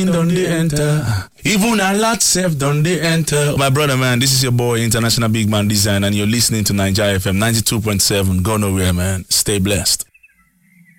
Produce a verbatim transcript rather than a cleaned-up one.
Don't they enter? Even a lot self don't they enter? My brother, man, this is your boy, International Big Man Design, and you're listening to Nigeria F M ninety-two point seven. Go nowhere, man. Stay blessed.